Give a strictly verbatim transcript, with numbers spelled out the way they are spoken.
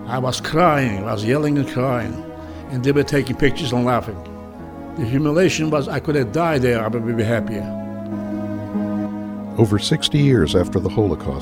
I was crying, I was yelling and crying, and they were taking pictures and laughing. The humiliation was I could have died there, I would be happier. Over sixty years after the Holocaust,